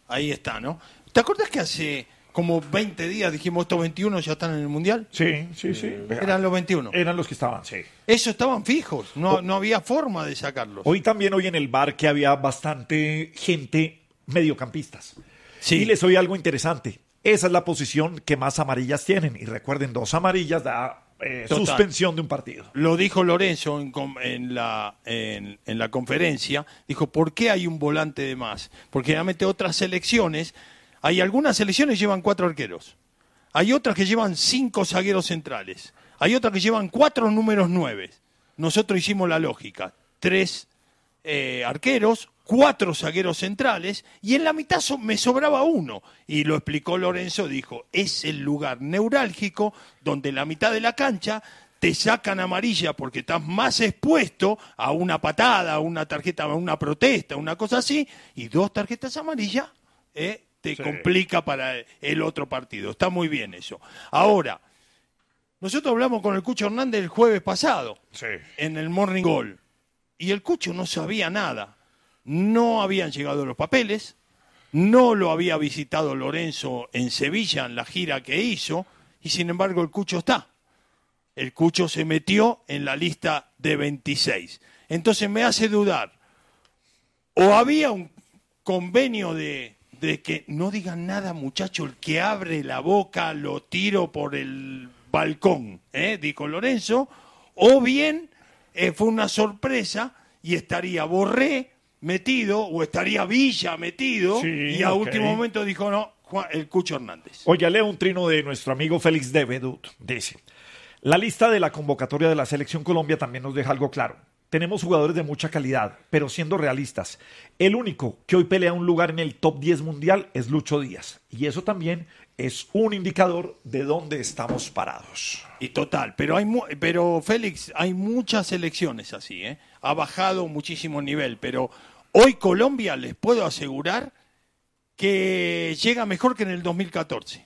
Ahí está, ¿no? ¿Te acordás que hace como 20 días dijimos estos 21 ya están en el Mundial? Sí. Eran los 21. Eran los que estaban, sí. Esos estaban fijos, no había forma de sacarlos. Hoy en el bar que había bastante gente mediocampistas. Sí. Y les oí algo interesante. Esa es la posición que más amarillas tienen. Y recuerden, 2 amarillas da suspensión de un partido. Lo dijo Lorenzo en la conferencia. Dijo, ¿por qué hay un volante de más? Porque realmente otras selecciones, hay algunas selecciones que llevan 4 arqueros. Hay otras que llevan 5 zagueros centrales. Hay otras que llevan 4 números 9. Nosotros hicimos la lógica. 3 arqueros, 4 zagueros centrales y en la mitad me sobraba 1. Y lo explicó Lorenzo, dijo, es el lugar neurálgico donde en la mitad de la cancha te sacan amarilla porque estás más expuesto a una patada, a una tarjeta, a una protesta, una cosa así, y 2 tarjetas amarillas te complica para el otro partido. Está muy bien eso. Ahora, nosotros hablamos con el Cucho Hernández el jueves pasado en el Morning Goal y el Cucho no sabía nada. No habían llegado los papeles, no lo había visitado Lorenzo en Sevilla en la gira que hizo, y sin embargo el Cucho está. El Cucho se metió en la lista de 26. Entonces me hace dudar, o había un convenio de que no digan nada, muchacho, el que abre la boca lo tiro por el balcón, dijo Lorenzo, o bien fue una sorpresa y estaría Borré metido o estaría Villa metido y a último momento dijo no, el Cucho Hernández. Oye, leo un trino de nuestro amigo Félix de Bedut. Dice, la lista de la convocatoria de la Selección Colombia también nos deja algo claro. Tenemos jugadores de mucha calidad, pero siendo realistas, el único que hoy pelea un lugar en el top 10 mundial es Lucho Díaz. Y eso también es un indicador de dónde estamos parados. Y total, pero Félix, hay muchas selecciones así, ha bajado muchísimo nivel, pero hoy Colombia les puedo asegurar que llega mejor que en el 2014.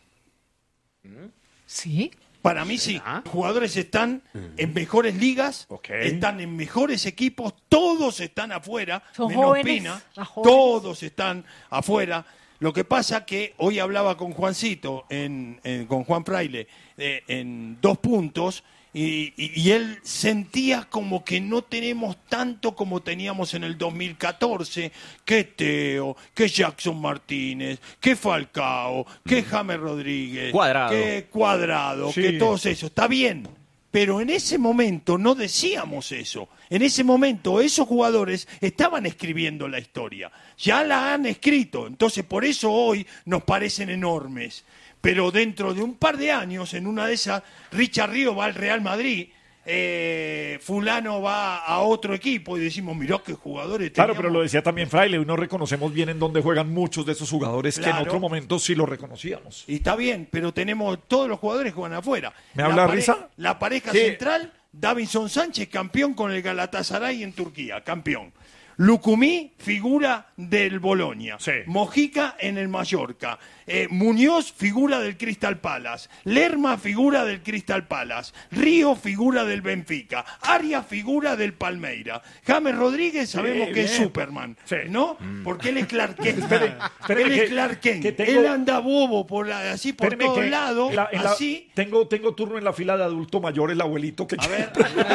¿Sí? Para mí sí. Los jugadores están en mejores ligas, están en mejores equipos, todos están afuera, son menos jóvenes, Pina, todos están afuera. Lo que pasa que hoy hablaba con Juancito, con Juan Fraile, en 2 puntos, y él sentía como que no tenemos tanto como teníamos en el 2014, que Teo, que Jackson Martínez, que Falcao, que James Rodríguez, que Cuadrado, que todos esos. Está bien, pero en ese momento no decíamos eso. En ese momento esos jugadores estaban escribiendo la historia, ya la han escrito, entonces por eso hoy nos parecen enormes. Pero dentro de un par de años, en una de esas, Richard Río va al Real Madrid, fulano va a otro equipo y decimos, mirá qué jugadores teníamos. Claro, pero lo decía también Fraile, hoy no reconocemos bien en dónde juegan muchos de esos jugadores que en otro momento sí los reconocíamos. Y está bien, pero tenemos todos los jugadores que juegan afuera. ¿Me habla Risa? La pareja central, Davinson Sánchez, campeón con el Galatasaray en Turquía, campeón. Lucumí, figura del Bolonia. Mojica en el Mallorca. Muñoz, figura del Crystal Palace. Lerma, figura del Crystal Palace. Río, figura del Benfica. Arias, figura del Palmeiras. James Rodríguez, sabemos que es Superman, ¿no? Porque él es Clark Kent. Él es Clark Kent. Él anda bobo así por todos lados. Así. Tengo turno en la fila de adulto mayor, el abuelito que... A ver.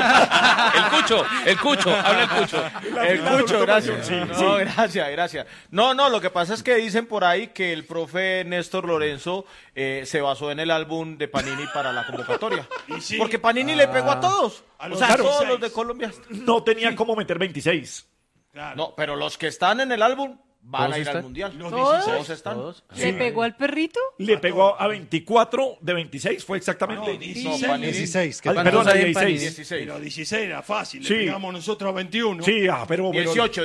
El Cucho, habla el Cucho. El Cucho, gracias. No, gracias. No, lo que pasa es que dicen por ahí que el profe Néstor Lorenzo se basó en el álbum de Panini para la convocatoria. Porque Panini le pegó a todos. Todos los de Colombia. No tenía cómo meter 26. Claro. No, pero los que están en el álbum van a ir al Mundial. ¿Todos están. ¿Le pegó al perrito? Le pegó a 24 de 26, fue exactamente. 16. Perdón, a 16. Pero 16 era fácil, le pegamos nosotros a 21. Sí, pero... 18.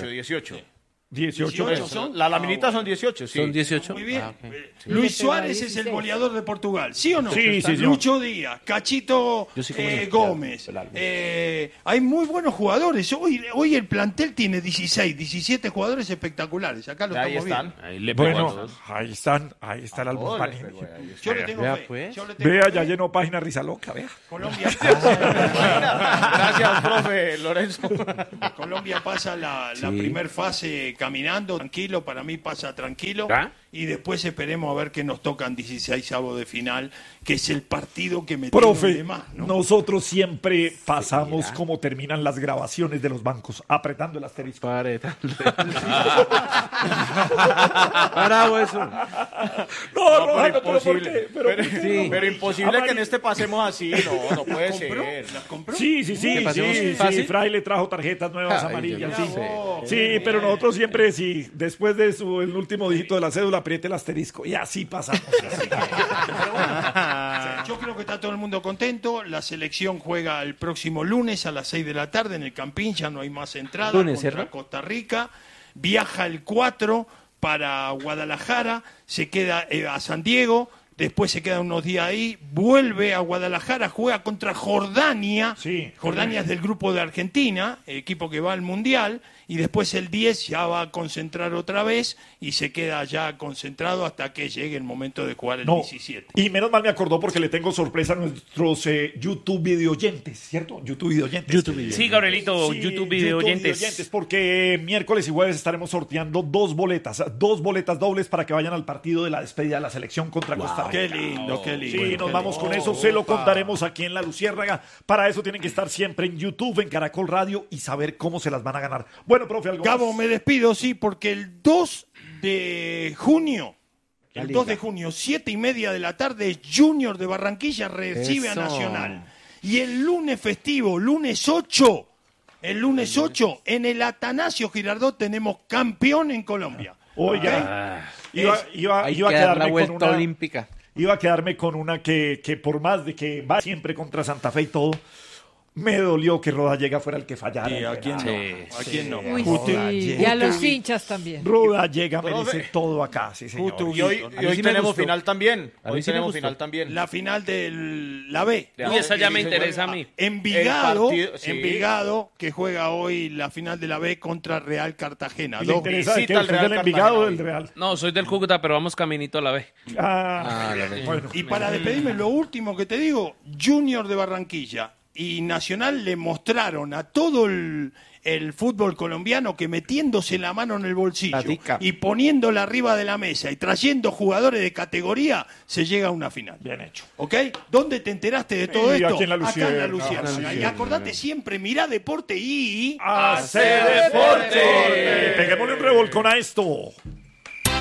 18 son. La laminita son 18, sí. Son 18. Muy bien. Sí. Luis Suárez es el goleador de Portugal, ¿sí o no? Sí. Lucho Díaz, Cachito Gómez. Hay muy buenos jugadores. Hoy el plantel tiene 16, 17 jugadores espectaculares. Acá lo estamos viendo. Ahí está el álbum Panini. Yo le tengo fe. Pues. Vea, ya llenó página Risa Loca, vea. Colombia Gracias, profe Lorenzo. Colombia pasa la primer fase caminando, tranquilo, para mí pasa tranquilo. ¿Ah? Y después esperemos a ver qué nos tocan 16avos de final, que es el partido que me Profe, tiene de más, ¿no? nosotros siempre pasamos cómo terminan las grabaciones de los bancos, apretando el asterisco. Bravo eso. No, No, Roja, pero ¿por qué? imposible. Pero imposible que en este pasemos así. No puede ¿Compró? ser. ¿Las compró? Sí, ¿Que pasemos fácil? Fraile trajo tarjetas nuevas Ay, amarillas, yo sí. no sé. Sí, pero nosotros siempre, sí, después de el último dígito de la cédula, apriete el asterisco. Y así pasamos. Yo creo que está todo el mundo contento. La selección juega el próximo lunes a las 6 de la tarde en el Campín. Ya no hay más entradas Lunes, contra ¿cierto? Costa Rica. Viaja el 4 para Guadalajara. Se queda a San Diego. Después se queda unos días ahí. Vuelve a Guadalajara. Juega contra Jordania. Sí. Jordania es del grupo de Argentina, equipo que va al Mundial. Y después el 10 ya va a concentrar otra vez y se queda ya concentrado hasta que llegue el momento de jugar el 17. Y menos mal me acordó porque le tengo sorpresa a nuestros YouTube videoyentes, ¿cierto? YouTube videoyentes. Sí, Gabrielito, YouTube video oyentes. Porque miércoles y jueves estaremos sorteando dos boletas dobles para que vayan al partido de la despedida de la selección contra Costa Rica. Qué lindo, qué lindo. Sí, nos qué vamos lindo. con eso, se lo contaremos aquí en La Luciérnaga. Para eso tienen que estar siempre en YouTube, en Caracol Radio y saber cómo se las van a ganar. Bueno, profe, algo Gabo, más. me despido, sí, porque el 2 de junio, 7:30 de la tarde, Junior de Barranquilla recibe Eso. a Nacional. Y el lunes festivo, lunes 8, en el Atanasio Girardot tenemos campeón en Colombia. Oiga, iba Hay a que dar la quedarme con vuelta una... olímpica. Iba a quedarme con una que por más de que va siempre contra Santa Fe y todo, me dolió que Rodallega fuera el que fallara. Sí, ¿a quién no? Sí, ¿A quién no? Uy, Justo- sí. Y a los hinchas también. Rodallega Profe. merece todo acá, sí, señor. Justo- Y hoy, A mí sí me tenemos gustó. final también. A mí Hoy sí me tenemos gustó. final también. La final de la B. Ya. Uy, esa ya me Sí, interesa a mí. Envigado, El partido, sí. Envigado, que juega hoy la final de la B contra Real Cartagena. ¿Y le Dos- interesa de visita qué? al ¿Usted es Real del Envigado o Cartagena del Real? No, soy del Cúcuta, pero vamos caminito a la B. Bueno. Y para despedirme, lo último que te digo, Junior de Barranquilla y Nacional le mostraron a todo el fútbol colombiano que metiéndose la mano en el bolsillo Tatica. y poniéndola arriba de la mesa y trayendo jugadores de categoría, se llega a una final. Bien hecho. ¿Ok? ¿Dónde te enteraste de todo Y esto? aquí en La Acá en La Luciérnaga. Luciérnaga. Y acordate siempre, mirá deporte y... ¡Hace deporte! Peguémosle un revolcón a esto.